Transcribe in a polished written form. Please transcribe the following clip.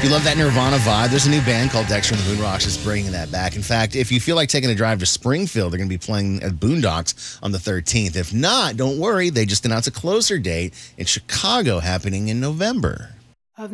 If you love that Nirvana vibe, there's a new band called Dexter and the Moonrocks that's bringing that back. In fact, if you feel like taking a drive to Springfield, they're going to be playing at Boondocks on the 13th. If not, don't worry. They just announced a closer date in Chicago happening in November.